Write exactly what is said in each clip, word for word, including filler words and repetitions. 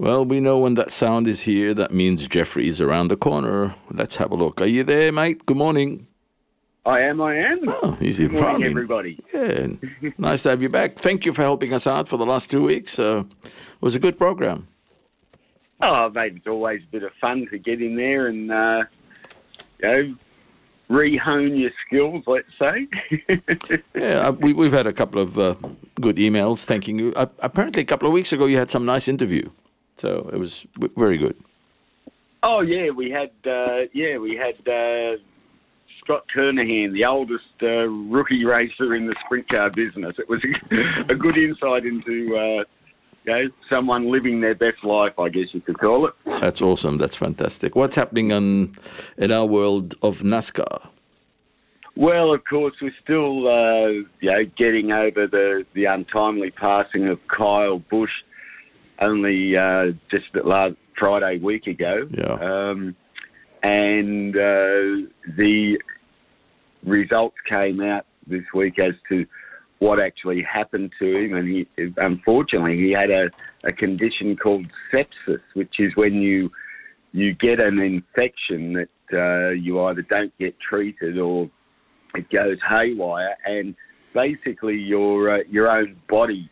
Well, we know when that sound is here, that means Jeffrey is around the corner. Let's have a look. Are you there, mate? Good morning. I am, I am. Oh, he's in Good front morning, of me. everybody. Yeah, nice to have you back. Thank you for helping us out for the last two weeks. Uh, it was a good program. Oh, mate, it's always a bit of fun to get in there and, uh, you know, re-hone your skills, let's say. Yeah, uh, we, we've had a couple of uh, good emails thanking you. Uh, apparently, a couple of weeks ago, you had some nice interview. So it was w- very good. Oh, yeah, we had, uh, yeah, we had uh, Scott Kernahan, the oldest uh, rookie racer in the sprint car business. It was a, a good insight into, uh, you know, someone living their best life, I guess you could call it. That's awesome. That's fantastic. What's happening on, in our world of NASCAR? Well, of course, we're still, uh, you know, getting over the, the untimely passing of Kyle Busch only uh, just last Friday week ago. Yeah. Um, and uh, the results came out this week as to what actually happened to him. And he, unfortunately, he had a, a condition called sepsis, which is when you you get an infection that uh, you either don't get treated or it goes haywire, and basically your uh, your own body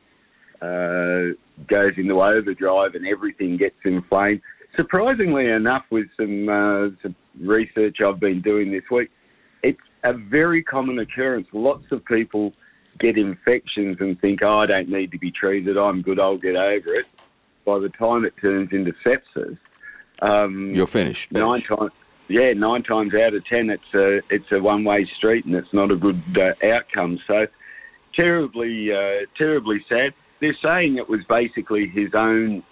uh, goes into overdrive and everything gets inflamed. Surprisingly enough, with some, uh, some research I've been doing this week, it's a very common occurrence. Lots of people get infections and think, oh, I don't need to be treated, I'm good, I'll get over it. By the time it turns into sepsis, um, you're finished. Nine times, yeah, nine times out of ten, it's a it's a one-way street, and it's not a good uh, outcome. So, terribly, uh, terribly sad. They're saying it was basically his own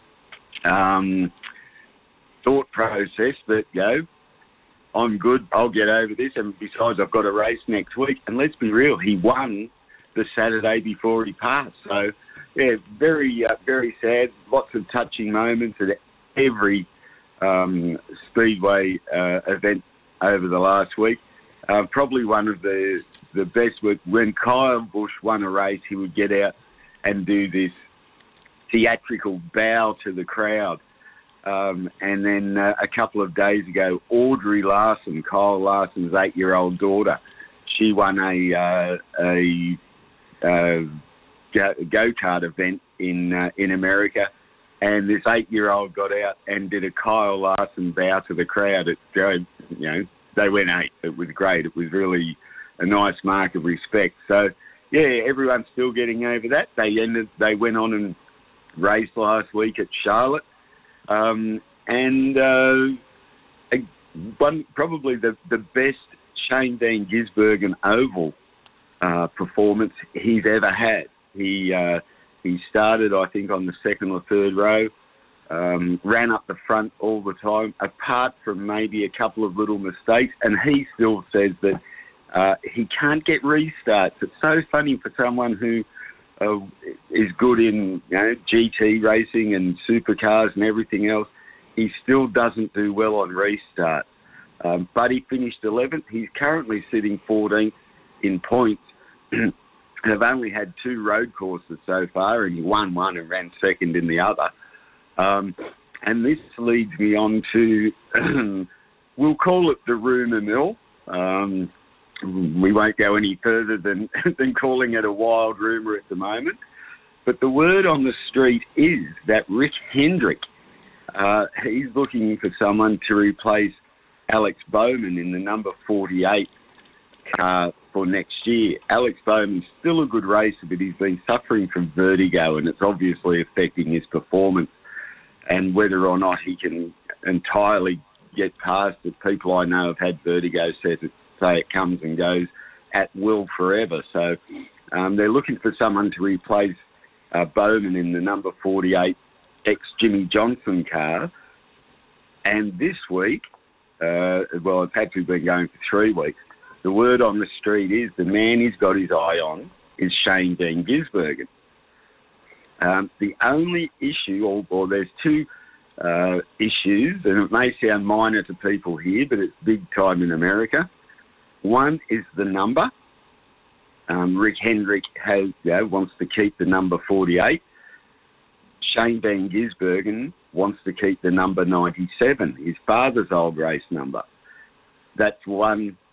um, thought process that, you know, I'm good, I'll get over this, and besides, I've got a race next week. And let's be real, he won the Saturday before he passed. So, yeah, very, uh, very sad. Lots of touching moments at every um, Speedway uh, event over the last week. Uh, probably one of the the best. When Kyle Busch won a race, he would get out and do this theatrical bow to the crowd. Um, and then uh, a couple of days ago, Audrey Larson, Kyle Larson's eight-year-old daughter, she won a uh, a uh, go-kart event in uh, in America, and this eight-year-old got out and did a Kyle Larson bow to the crowd. It, you know, they went eight. It was great. It was really a nice mark of respect. So, yeah, everyone's still getting over that. They ended. They went on and raced last week at Charlotte, um, and uh, one probably the the best Shane Van Gisbergen oval uh, performance he's ever had. He uh, he started, I think, on the second or third row, um, ran up the front all the time, apart from maybe a couple of little mistakes, and he still says that uh, he can't get restarts. It's so funny for someone who uh, is good in, you know, G T racing and supercars and everything else. He still doesn't do well on restarts. Um, but he finished eleventh. He's currently sitting fourteenth in points. Have only had two road courses so far, and he won one and ran second in the other. Um, and this leads me on to, we'll call it the rumour mill. Um, we won't go any further than, than calling it a wild rumour at the moment. But the word on the street is that Rick Hendrick, uh, he's looking for someone to replace Alex Bowman in the number forty-eight car for next year. Alex Bowman's still a good racer, but he's been suffering from vertigo, and it's obviously affecting his performance. And whether or not he can entirely get past it, people I know have had vertigo say it, say it comes and goes at will forever. So um, they're looking for someone to replace uh, Bowman in the number forty-eight ex-Jimmy Johnson car. And this week, uh, well, it's actually been going for three weeks, the word on the street is the man he's got his eye on is Shane Van Gisbergen. Um, the only issue, or, or there's two uh, issues, and it may sound minor to people here, but it's big time in America. One is the number. Um, Rick Hendrick has, you know, wants to keep the number forty-eight. Shane Van Gisbergen wants to keep the number ninety-seven, his father's old race number. That's one